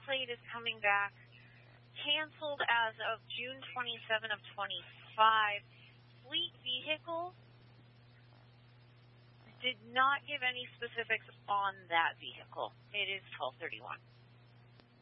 plate is coming back canceled as of June 27 of 25. Fleet vehicle did not give any specifics on that vehicle. It is 1231.